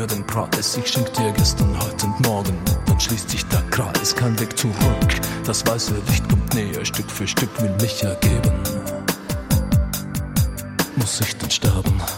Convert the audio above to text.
für den Preis. Ich schenk dir gestern, heute und morgen. Dann schließt sich der Kreis, kein Weg zurück. Das weiße Licht kommt näher, Stück für Stück will mich ergeben. Muss ich dann sterben?